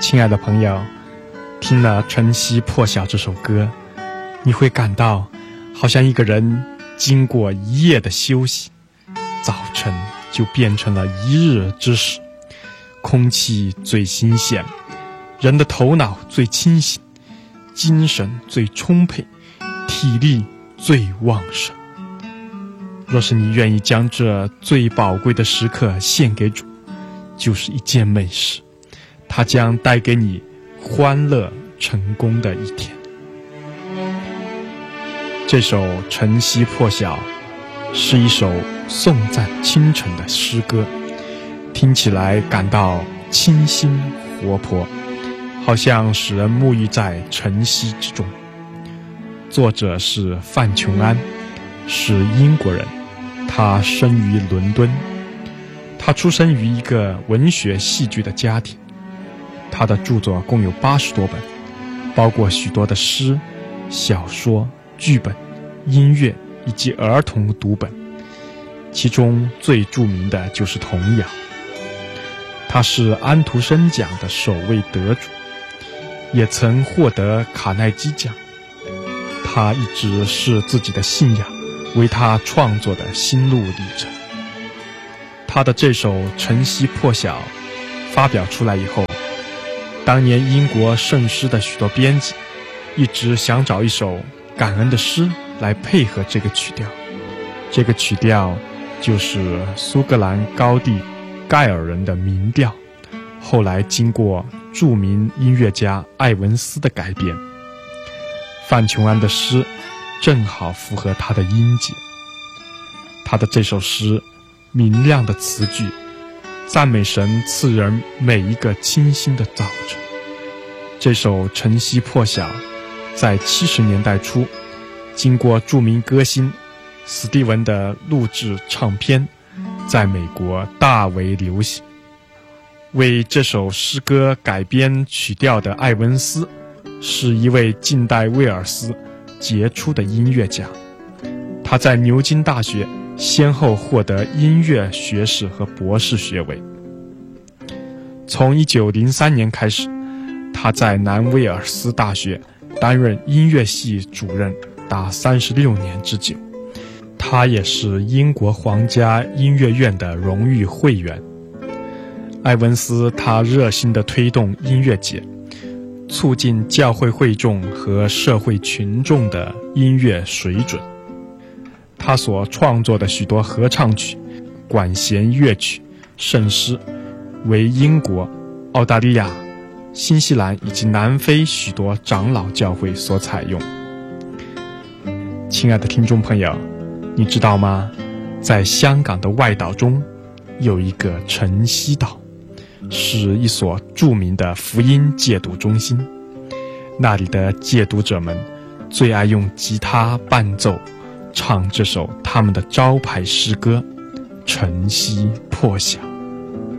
亲爱的朋友，听了《晨曦破晓》这首歌，你会感到好像一个人经过一夜的休息，早晨就变成了一日之始。空气最新鲜，人的头脑最清醒，精神最充沛，体力最旺盛。若是你愿意将这最宝贵的时刻献给主，就是一件美事，它将带给你欢乐成功的一天。这首《晨曦破晓》是一首颂赞清晨的诗歌，听起来感到清新活泼，好像使人沐浴在晨曦之中。作者是范琼安，是英国人，他生于伦敦。他出生于一个文学戏剧的家庭，他的著作共有80多本，包括许多的诗、小说、剧本、音乐以及儿童读本，其中最著名的就是童谣。他是安徒生奖的首位得主，也曾获得卡耐基奖。他一直视自己的信仰为他创作的心路历程。他的这首《晨曦破晓》发表出来以后，当年英国圣诗的许多编辑一直想找一首感恩的诗来配合这个曲调。这个曲调就是苏格兰高地盖尔人的民调，后来经过著名音乐家艾文斯的改编。范琼安的诗正好符合他的音节。他的这首诗明亮的词句赞美神赐人每一个清新的早晨。这首《晨曦破晓》在70年代初经过著名歌星史蒂文的录制唱片，在美国大为流行。为这首诗歌改编曲调的艾文斯是一位近代威尔斯杰出的音乐家，他在牛津大学先后获得音乐学士和博士学位。从1903年开始，他在南威尔斯大学担任音乐系主任达36年之久。他也是英国皇家音乐院的荣誉会员。艾文斯他热心地推动音乐节，促进教会会众和社会群众的音乐水准。他所创作的许多合唱曲、管弦乐曲、圣诗，为英国、澳大利亚、新西兰以及南非许多长老教会所采用。亲爱的听众朋友，你知道吗？在香港的外岛中有一个晨曦岛，是一所著名的福音戒毒中心。那里的戒毒者们最爱用吉他伴奏唱这首他们的招牌诗歌《晨曦破晓》。